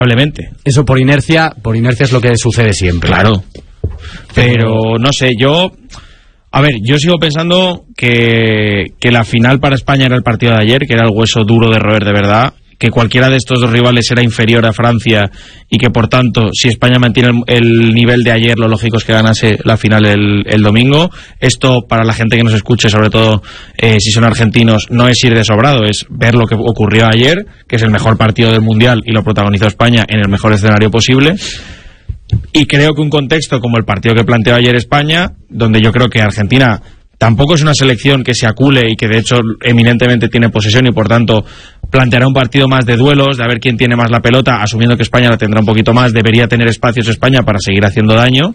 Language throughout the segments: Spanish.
Probablemente. Eso por inercia es lo que sucede siempre. Claro. Pero no sé, yo sigo pensando que la final para España era el partido de ayer, que era el hueso duro de roer de verdad, que cualquiera de estos dos rivales era inferior a Francia y que por tanto, si España mantiene el nivel de ayer, lo lógico es que ganase la final el domingo. Esto, para la gente que nos escuche, sobre todo si son argentinos, no es ir de sobrado, es ver lo que ocurrió ayer, que es el mejor partido del Mundial y lo protagonizó España en el mejor escenario posible. Y creo que un contexto como el partido que planteó ayer España, donde yo creo que Argentina tampoco es una selección que se acule y que de hecho eminentemente tiene posesión y por tanto planteará un partido más de duelos, de a ver quién tiene más la pelota, asumiendo que España la tendrá un poquito más, debería tener espacios España para seguir haciendo daño,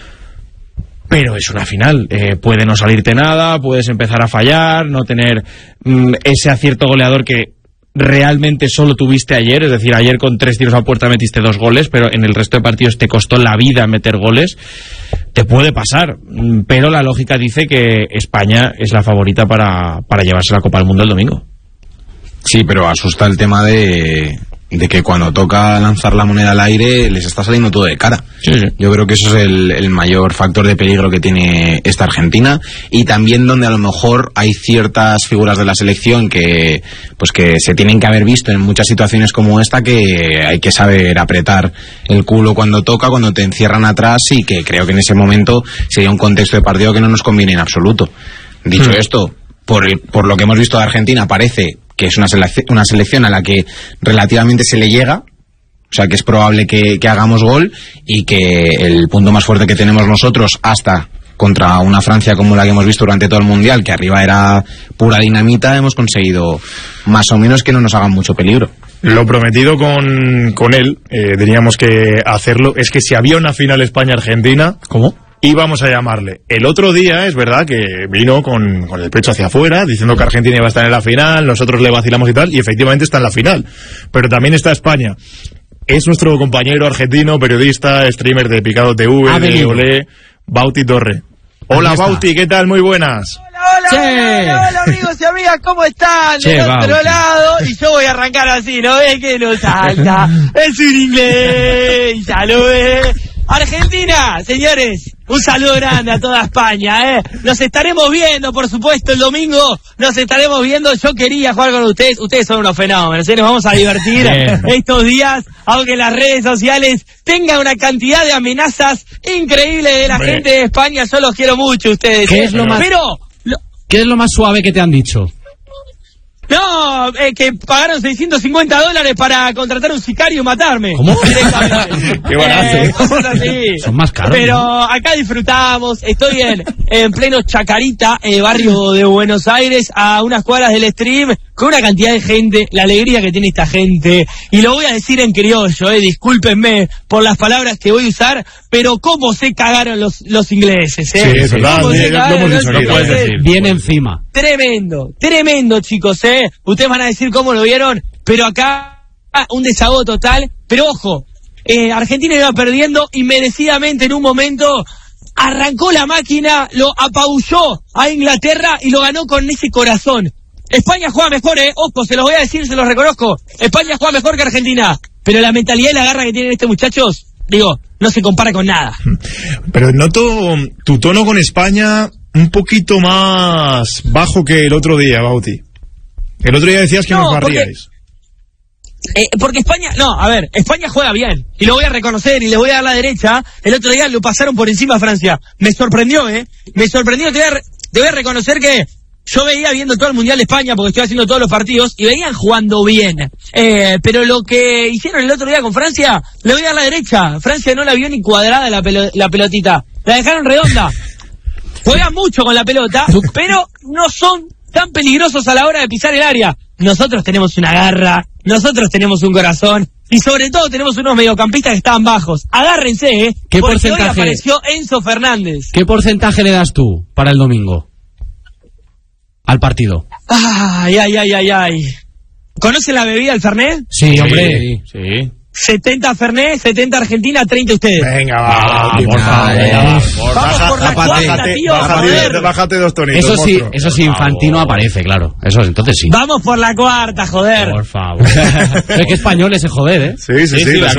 pero es una final, puede no salirte nada, puedes empezar a fallar, no tener ese acierto goleador que realmente solo tuviste ayer, es decir, ayer con 3 tiros a puerta metiste 2 goles, pero en el resto de partidos te costó la vida meter goles. Te puede pasar, pero la lógica dice que España es la favorita para llevarse la Copa del Mundo el domingo. Sí, pero asusta el tema de que cuando toca lanzar la moneda al aire les está saliendo todo de cara. Sí. Yo creo que eso es el mayor factor de peligro que tiene esta Argentina, y también donde a lo mejor hay ciertas figuras de la selección que se tienen que haber visto en muchas situaciones como esta, que hay que saber apretar el culo cuando toca, cuando te encierran atrás, y que creo que en ese momento sería un contexto de partido que no nos conviene en absoluto. Dicho esto, por lo que hemos visto de Argentina, parece que es una selección a la que relativamente se le llega, o sea que es probable que hagamos gol, y que el punto más fuerte que tenemos nosotros, hasta contra una Francia como la que hemos visto durante todo el Mundial, que arriba era pura dinamita, hemos conseguido más o menos que no nos hagan mucho peligro. Lo prometido con él, teníamos que hacerlo, es que si había una final España-Argentina... ¿Cómo? Íbamos a llamarle. El otro día es verdad que vino con el pecho hacia afuera, diciendo que Argentina iba a estar en la final, nosotros le vacilamos y tal, y efectivamente está en la final. Pero también está España. Es nuestro compañero argentino, periodista, streamer de Picado TV, de Olé, Bauti Torre. Hola Bauti, ¿qué tal? Muy buenas. Hola amigos y amigas, ¿cómo están? Del otro lado, y yo voy a arrancar así, ¿no ves que no salta? Es un inglés, ya lo ves. Argentina, señores, un saludo grande a toda España, Nos estaremos viendo, por supuesto, el domingo. Nos estaremos viendo. Yo quería jugar con ustedes. Ustedes son unos fenómenos, Nos vamos a divertir estos días, aunque las redes sociales tengan una cantidad de amenazas increíbles de la gente de España. Yo los quiero mucho, ustedes. ¿Qué es lo más suave que te han dicho? No, que pagaron $650 para contratar un sicario y matarme. ¿Cómo? Qué barato. Cosas así. Son más caros. Pero ¿no? acá disfrutamos. Estoy en pleno Chacarita, barrio de Buenos Aires, a unas cuadras del stream, con una cantidad de gente, la alegría que tiene esta gente. Y lo voy a decir en criollo, discúlpenme por las palabras que voy a usar, pero cómo se cagaron los ingleses, Sí, es verdad. Bien encima. Tremendo, chicos, Ustedes van a decir cómo lo vieron, pero acá un desahogo total. Pero ojo, Argentina iba perdiendo y merecidamente en un momento arrancó la máquina, lo apabulló a Inglaterra y lo ganó con ese corazón. España juega mejor, ojo, se los voy a decir, se los reconozco. España juega mejor que Argentina, pero la mentalidad y la garra que tienen estos muchachos, no se compara con nada. Pero noto tu tono con España un poquito más bajo que el otro día, Bauti. El otro día decías que nos barríais. Porque España juega bien, y lo voy a reconocer, y le voy a dar la derecha. El otro día lo pasaron por encima a Francia. Me sorprendió, te voy a reconocer que yo veía viendo todo el Mundial de España, porque estoy haciendo todos los partidos, y venían jugando bien. Pero lo que hicieron el otro día con Francia, le voy a dar la derecha. Francia no la vio ni cuadrada la pelotita. La dejaron redonda. Juegan mucho con la pelota, pero no son tan peligrosos a la hora de pisar el área. Nosotros tenemos una garra, nosotros tenemos un corazón, y sobre todo tenemos unos mediocampistas que estaban bajos. Agárrense, ¿Qué porque porcentaje? Hoy apareció Enzo Fernández. ¿Qué porcentaje le das tú para el domingo al partido? Ay. ¿Conoce la bebida, el Fernet? Sí, hombre. Sí. 70 Fernet, 70 Argentina, 30 ustedes. Venga, va, por favor. Vamos por la cuarta, tío, joder. Bájate 2 tonitos. Eso sí, Infantino aparece, claro. Eso entonces sí. Vamos por la cuarta, joder. Por favor. Es que español ese joder, ¿eh? Sí.